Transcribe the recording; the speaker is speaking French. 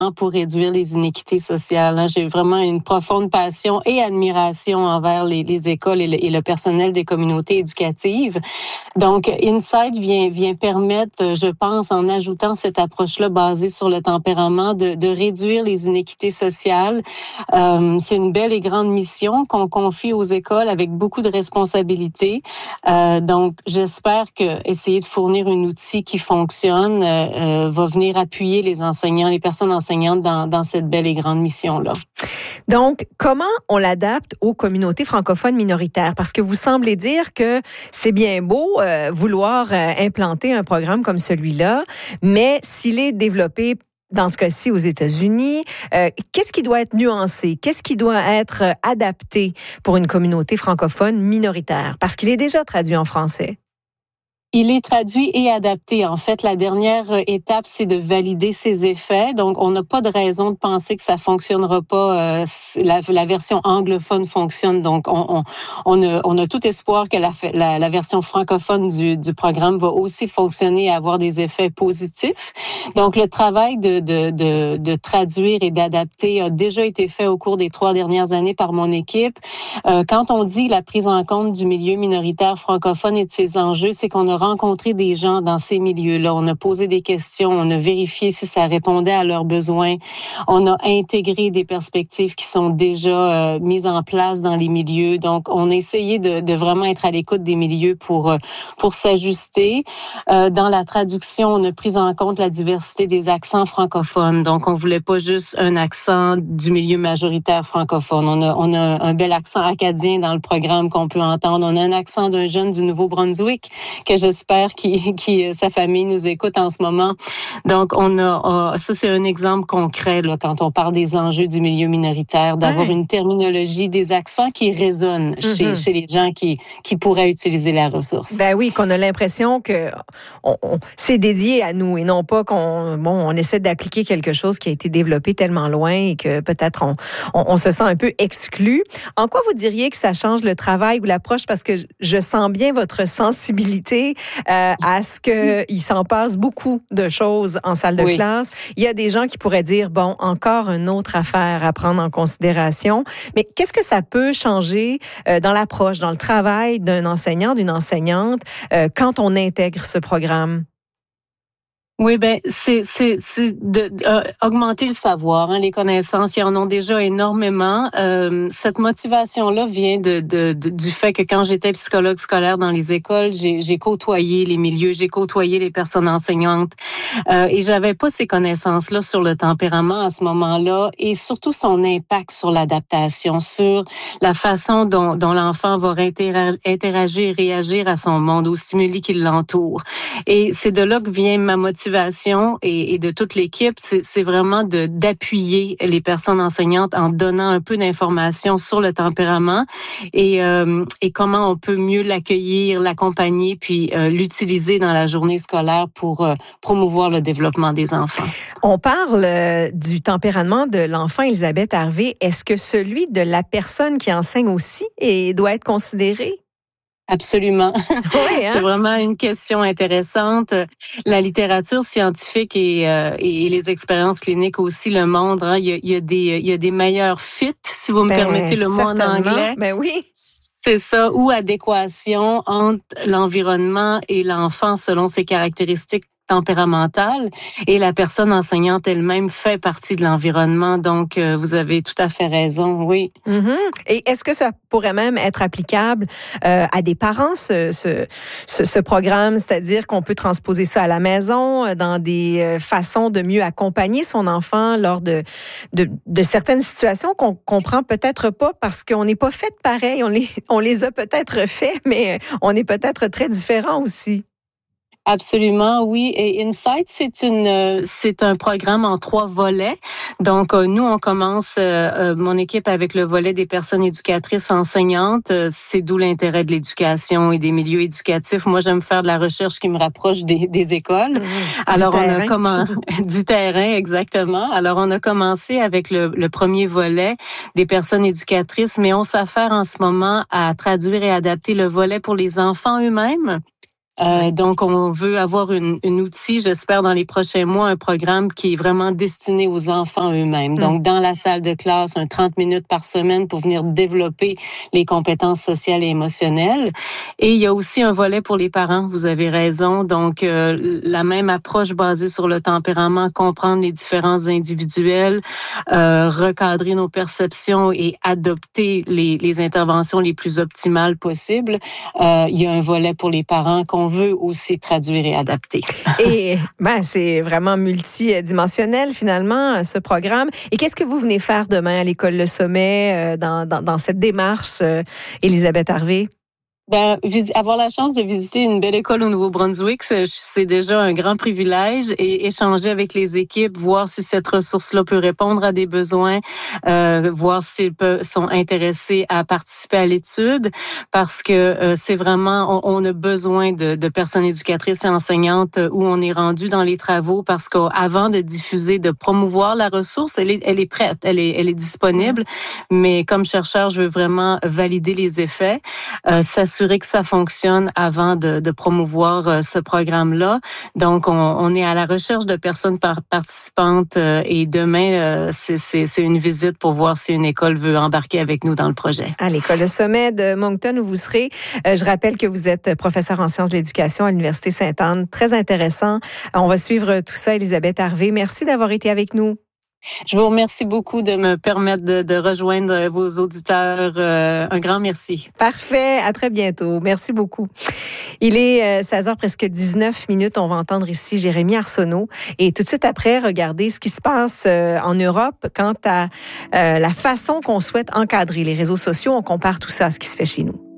pour réduire les inéquités sociales. J'ai vraiment une profonde passion et admiration envers les écoles et le personnel des communautés éducatives. Donc, Insight vient permettre, je pense, en ajoutant cette approche-là basée sur le tempérament, de réduire les inéquités sociales. C'est une belle et grande mission qu'on confie aux écoles avec beaucoup de responsabilités. Donc, j'espère que essayer de fournir un outil qui fonctionne va venir appuyer les enseignants, les personnes enseignantes dans cette belle et grande mission-là. Donc, comment on l'adapte aux communautés francophones minoritaires? Parce que vous semblez dire que c'est bien beau vouloir implanter un programme comme celui-là, mais s'il est développé dans ce cas-ci aux États-Unis, qu'est-ce qui doit être nuancé? Qu'est-ce qui doit être adapté pour une communauté francophone minoritaire? Parce qu'il est déjà traduit en français. Il est traduit et adapté. En fait, la dernière étape, c'est de valider ses effets. Donc, on n'a pas de raison de penser que ça fonctionnera pas. La version anglophone fonctionne. Donc, on a tout espoir que la version francophone du programme va aussi fonctionner et avoir des effets positifs. Donc, le travail de traduire et d'adapter a déjà été fait au cours des 3 dernières années par mon équipe. Quand on dit la prise en compte du milieu minoritaire francophone et de ses enjeux, c'est qu'on a rencontré des gens dans ces milieux-là. On a posé des questions, on a vérifié si ça répondait à leurs besoins. On a intégré des perspectives qui sont déjà mises en place dans les milieux. Donc, on a essayé de vraiment être à l'écoute des milieux pour s'ajuster. Dans la traduction, on a pris en compte la diversité des accents francophones. Donc, on voulait pas juste un accent du milieu majoritaire francophone. On a un bel accent acadien dans le programme qu'on peut entendre. On a un accent d'un jeune du Nouveau-Brunswick que j'espère qui sa famille nous écoute en ce moment. Donc, ça c'est un exemple concret là, quand on parle des enjeux du milieu minoritaire, d'avoir une terminologie, des accents qui résonnent chez les gens qui pourraient utiliser la ressource. Ben oui, qu'on a l'impression que c'est dédié à nous et non pas on essaie d'appliquer quelque chose qui a été développé tellement loin et que peut-être on se sent un peu exclu. En quoi vous diriez que ça change le travail ou l'approche? Parce que je sens bien votre sensibilité à ce qu'il s'en passe beaucoup de choses en salle de classe. Il y a des gens qui pourraient dire, bon, encore une autre affaire à prendre en considération. Mais qu'est-ce que ça peut changer dans l'approche, dans le travail d'un enseignant, d'une enseignante, quand on intègre ce programme? Oui, c'est augmenter le savoir, les connaissances, ils en ont déjà énormément. Cette motivation-là vient du fait que quand j'étais psychologue scolaire dans les écoles, j'ai côtoyé les milieux, j'ai côtoyé les personnes enseignantes, et j'avais pas ces connaissances-là sur le tempérament à ce moment-là, et surtout son impact sur l'adaptation, sur la façon dont l'enfant va interagir, réagir à son monde, aux stimuli qui l'entourent. Et c'est de là que vient ma motivation et de toute l'équipe, c'est vraiment d'appuyer les personnes enseignantes en donnant un peu d'informations sur le tempérament et comment on peut mieux l'accueillir, l'accompagner, puis l'utiliser dans la journée scolaire pour promouvoir le développement des enfants. On parle du tempérament de l'enfant, Elisabeth Harvey. Est-ce que celui de la personne qui enseigne aussi doit être considéré? Absolument. Oui, hein? C'est vraiment une question intéressante. La littérature scientifique et les expériences cliniques aussi le montrent. Il y a des meilleurs fits, si vous me permettez le mot en anglais. Ben oui. C'est ça, ou adéquation entre l'environnement et l'enfant selon ses caractéristiques tempéramentale, et la personne enseignante elle-même fait partie de l'environnement. Donc, vous avez tout à fait raison, oui. Mm-hmm. Et est-ce que ça pourrait même être applicable à des parents, ce programme? C'est-à-dire qu'on peut transposer ça à la maison, dans des façons de mieux accompagner son enfant lors de certaines situations qu'on comprend peut-être pas parce qu'on n'est pas fait pareil. On les a peut-être fait, mais on est peut-être très différents aussi. Absolument, oui. Et Insight, c'est un programme en 3 volets. Donc, nous, on commence, mon équipe, avec le volet des personnes éducatrices enseignantes. C'est d'où l'intérêt de l'éducation et des milieux éducatifs. Moi, j'aime faire de la recherche qui me rapproche des écoles. Alors, du terrain, exactement. Alors, on a commencé avec le premier volet des personnes éducatrices, mais on s'affaire en ce moment à traduire et adapter le volet pour les enfants eux-mêmes. Donc, on veut avoir un outil, j'espère, dans les prochains mois, un programme qui est vraiment destiné aux enfants eux-mêmes. Donc, dans la salle de classe, 30 minutes par semaine pour venir développer les compétences sociales et émotionnelles. Et il y a aussi un volet pour les parents, vous avez raison. Donc, la même approche basée sur le tempérament, comprendre les différences individuelles, recadrer nos perceptions et adopter les interventions les plus optimales possibles. Il y a un volet pour les parents qu'on veut aussi traduire et adapter. Et c'est vraiment multidimensionnel finalement, ce programme. Et qu'est-ce que vous venez faire demain à l'École Le Sommet dans cette démarche, Elisabeth Harvey? Avoir la chance de visiter une belle école au Nouveau-Brunswick, c'est déjà un grand privilège, et échanger avec les équipes, voir si cette ressource-là peut répondre à des besoins, voir s'ils sont intéressés à participer à l'étude, parce que c'est vraiment, on a besoin de personnes éducatrices et enseignantes où on est rendu dans les travaux, parce qu'avant de diffuser, de promouvoir la ressource, elle est prête, elle est disponible, mais comme chercheur, je veux vraiment valider les effets, s'assurer que ça fonctionne avant de promouvoir ce programme-là. Donc, on est à la recherche de personnes participantes, et demain, c'est une visite pour voir si une école veut embarquer avec nous dans le projet. À l'École Le Sommet de Moncton, où vous serez. Je rappelle que vous êtes professeur en sciences de l'éducation à l'Université Sainte-Anne. Très intéressant. On va suivre tout ça, Elisabeth Harvey. Merci d'avoir été avec nous. Je vous remercie beaucoup de me permettre de rejoindre vos auditeurs. Un grand merci. Parfait. À très bientôt. Merci beaucoup. Il est 16h, presque 19 minutes. On va entendre ici Jérémy Arsenault. Et tout de suite après, regardez ce qui se passe en Europe quant à la façon qu'on souhaite encadrer les réseaux sociaux. On compare tout ça à ce qui se fait chez nous.